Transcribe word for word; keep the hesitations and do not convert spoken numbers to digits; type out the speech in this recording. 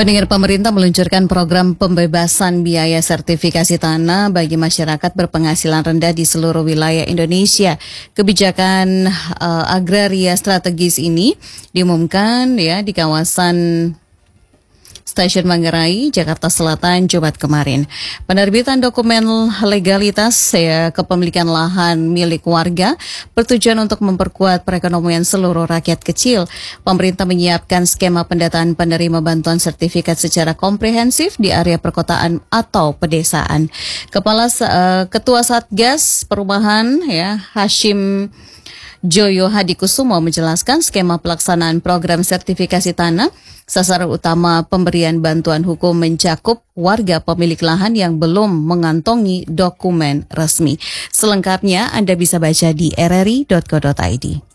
Pendengar, pemerintah meluncurkan program pembebasan biaya sertifikasi tanah bagi masyarakat berpenghasilan rendah di seluruh wilayah Indonesia. Kebijakan uh, agraria strategis ini diumumkan ya di kawasan Stasiun Manggarai, Jakarta Selatan, Jumat kemarin. Penerbitan dokumen legalitas ya, kepemilikan lahan milik warga bertujuan untuk memperkuat perekonomian seluruh rakyat kecil. Pemerintah menyiapkan skema pendataan penerima bantuan sertifikat secara komprehensif di area perkotaan atau pedesaan. Kepala uh, Ketua Satgas Perubahan ya Hashim Joyo Hadikusumo menjelaskan skema pelaksanaan program sertifikasi tanah. Sasaran utama pemberian bantuan hukum mencakup warga pemilik lahan yang belum mengantongi dokumen resmi. Selengkapnya Anda bisa baca di r r i dot co dot i d.